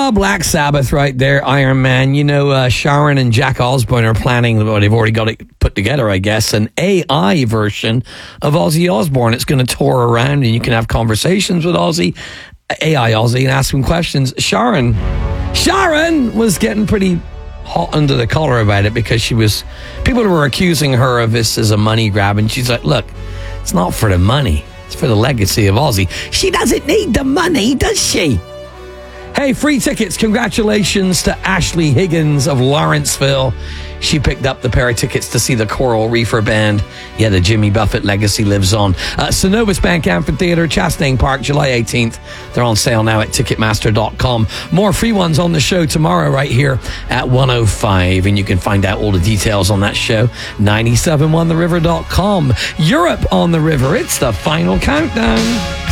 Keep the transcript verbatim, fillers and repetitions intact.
Oh, Black Sabbath right there, Iron Man. You know, uh, Sharon and Jack Osbourne are planning, well, they've already got it put together, I guess, an A I version of Ozzy Osbourne. It's going to tour around and you can have conversations with Ozzy, A I Ozzy, and ask him questions. Sharon, Sharon was getting pretty hot under the collar about it because she was, people were accusing her of this as a money grab, and she's like, look, it's not for the money, it's for the legacy of Ozzy. She doesn't need the money, does she? Hey, free tickets. Congratulations to Ashley Higgins of Lawrenceville. She picked up the pair of tickets to see the Coral Reefer Band. Yeah, the Jimmy Buffett legacy lives on. Uh, Synovus Bank Amphitheatre, Chastain Park, July eighteenth. They're on sale now at Ticketmaster dot com. More free ones on the show tomorrow right here at one oh five. And you can find out all the details on that show, nine seven one the river dot com. Europe on the River. It's the final countdown.